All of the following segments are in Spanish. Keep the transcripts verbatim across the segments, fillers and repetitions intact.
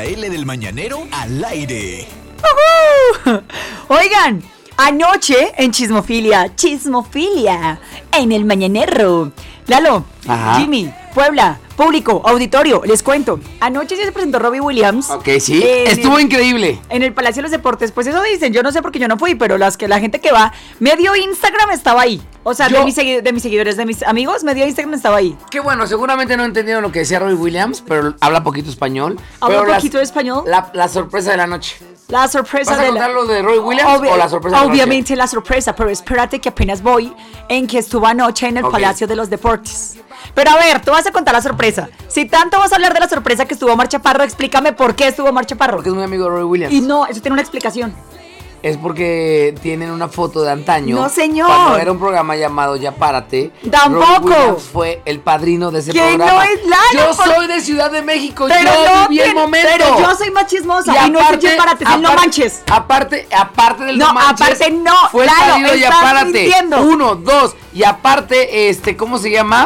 la L del Mañanero al aire. Uh-huh. Oigan, anoche en Chismofilia, Chismofilia, en el Mañanero. Lalo, Ajá. Jimmy, Puebla, público, auditorio, les cuento. Anoche ya se presentó Robbie Williams. Ok, sí, estuvo el, increíble. En el Palacio de los Deportes, pues eso dicen, yo no sé porque yo no fui, pero las que la gente que va, medio Instagram estaba ahí. O sea, Yo, de, mis segui- de mis seguidores, de mis amigos, medio Instagram estaba ahí. Qué bueno, seguramente no entendieron lo que decía Robbie Williams, pero habla poquito español. ¿Habla pero poquito las, español? La, la sorpresa de la noche. La sorpresa ¿Vas a de contar la... lo de Robbie Williams Obvi- o la sorpresa de la Obviamente la sorpresa, pero espérate que apenas voy en que estuvo anoche en el Ok. Palacio de los Deportes. Pero a ver, tú vas a contar la sorpresa. Si tanto vas a hablar de la sorpresa que estuvo Omar Chaparro, explícame por qué estuvo Omar Chaparro. Porque es muy amigo de Robbie Williams. Y no, eso tiene una explicación. Es porque tienen una foto de antaño. No, señor. Cuando era un programa llamado Ya Párate. Tampoco. Robbie Williams fue el padrino de ese Que programa. no es Lalo, Yo por- soy de Ciudad de México. Pero yo no viví el tiene- momento. Pero yo soy más chismosa y, no soy Ya Párate, es el No aparte- Manches. Aparte, aparte del No, No, Manches. aparte no, Fue el Lalo, padrino de Ya estás Párate. mintiendo. Uno, dos. Y aparte, este, ¿cómo se llama?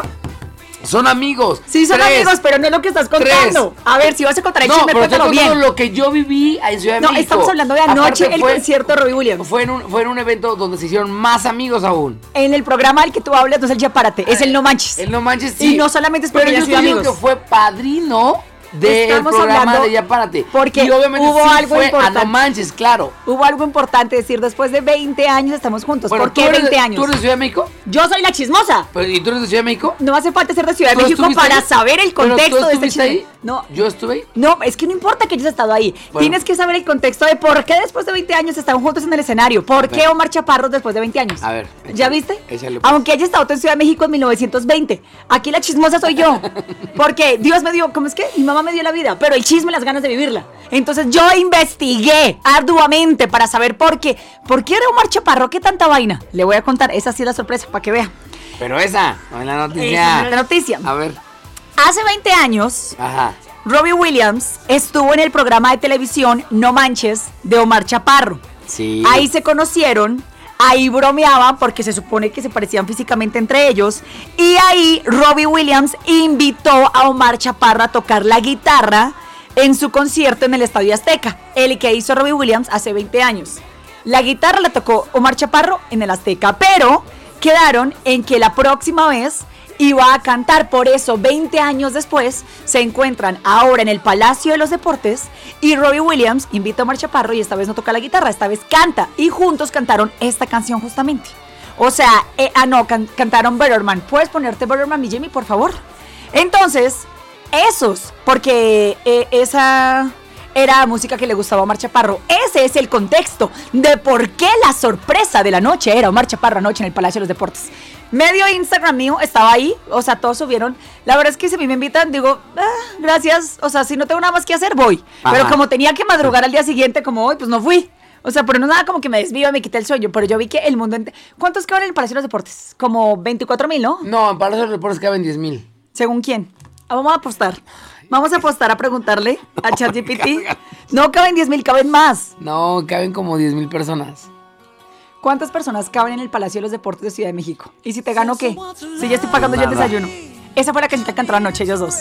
Son amigos. Sí, son Tres. amigos, pero no es lo que estás contando. Tres. A ver, si vas a contar el No, chisme, pero estoy cuéntalo contando bien. lo que yo viví en Ciudad de No, México. estamos hablando de anoche Aparte el fue- concierto de Robbie Williams. Fue en, un, fue en un evento donde se hicieron más amigos aún. En el programa al que tú hablas, no es el Ya Párate, es el No Manches. El No Manches, sí. Y no solamente es porque Pero haya yo sido te digo amigos. que fue padrino del Estamos programa hablando de Ya Párate. porque y obviamente hubo sí algo fue importante. a No Manches, claro. Hubo algo importante decir, después de veinte años estamos juntos. Bueno, ¿Por qué ¿tú eres de- veinte años? ¿Tú eres de Ciudad de México? Yo soy la chismosa. Pues, ¿y tú eres de Ciudad de México? No hace falta ser de Ciudad de ¿Tú México estuviste para ahí? saber el ¿Pero tú contexto de este estuviste chisme. ahí? No, ¿Yo estuve ahí? no, es que no importa que hayas estado ahí. Bueno. Tienes que saber el contexto de por qué después de veinte años estaban juntos en el escenario. ¿Por qué ver. Omar Chaparro después de veinte años? A ver, ¿Ya échale, viste? échale, pues. Aunque haya estado en Ciudad de México en mil novecientos veinte. Aquí la chismosa soy yo. Porque Dios me dio, ¿cómo es que? Mi mamá me dio la vida, pero el chisme, las ganas de vivirla. Entonces yo investigué arduamente para saber por qué. ¿Por qué era Omar Chaparro? ¿Qué tanta vaina? Le voy a contar, esa sí es la sorpresa, para que vea. Pero esa, no en la Esa noticia. es la noticia. A ver, Hace veinte años, ajá. Robbie Williams estuvo en el programa de televisión No Manches de Omar Chaparro. Sí. Ahí se conocieron, ahí bromeaban porque se supone que se parecían físicamente entre ellos. Y ahí Robbie Williams invitó a Omar Chaparro a tocar la guitarra en su concierto en el Estadio Azteca, el que hizo Robbie Williams hace veinte años. La guitarra la tocó Omar Chaparro en el Azteca, pero quedaron en que la próxima vez iba a cantar. Por eso, veinte años después, se encuentran ahora en el Palacio de los Deportes y Robbie Williams invita a Omar Chaparro y esta vez no toca la guitarra, esta vez canta. Y juntos cantaron esta canción justamente. O sea, eh, ah no, can- cantaron Better Man. ¿Puedes ponerte Better Man, mi Jimmy, por favor? Entonces, esos, porque eh, esa era música que le gustaba a Omar Chaparro. Ese es el contexto de por qué la sorpresa de la noche era Omar Chaparro anoche en el Palacio de los Deportes. Medio Instagram mío estaba ahí, o sea, todos subieron. La verdad es que si a mí me invitan, digo, ah, gracias, o sea, si no tengo nada más que hacer, voy. Ajá. Pero como tenía que madrugar al día siguiente, como hoy, pues no fui. O sea, pero no nada como que me desvío, me quité el sueño, pero yo vi que el mundo entero... ¿Cuántos caben en el Palacio de los Deportes? Como veinticuatro mil, ¿no? No, en Palacio de los Deportes caben diez mil. ¿Según quién? Ah, vamos a apostar. Vamos a apostar a preguntarle a ChatGPT. No caben diez mil, caben más. No, caben como diez mil personas. ¿Cuántas personas caben en el Palacio de los Deportes de Ciudad de México? ¿Y si te gano qué? Si ya estoy pagando yo el Nada. desayuno. Esa fue la canción que cantaron anoche ellos dos.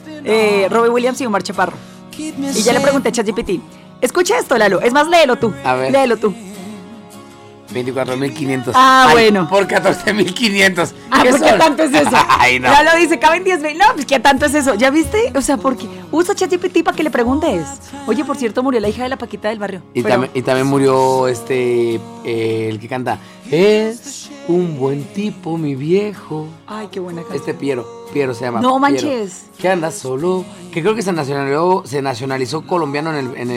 Eh, Robbie Williams y Omar Chaparro. Y ya le pregunté a ChatGPT. Escucha esto, Lalo. Es más, léelo tú. A ver. Léelo tú. veinticuatro mil quinientos. Ah, Ay, bueno. Por catorce mil quinientos. Ah, ¿por qué tanto es eso? Ay, no. Lalo dice, caben diez mil. No, pues ¿qué tanto es eso? ¿Ya viste? O sea, porque usa ChatGPT para que le preguntes. Oye, por cierto, murió la hija de la Paquita del barrio. Y, Pero- también, y también murió este, eh, el que canta. Es un buen tipo, mi viejo. Ay, qué buena canción. Este Piero, Piero se llama. No Piero, manches. que anda solo. Que creo que se nacionalizó, se nacionalizó colombiano en el, en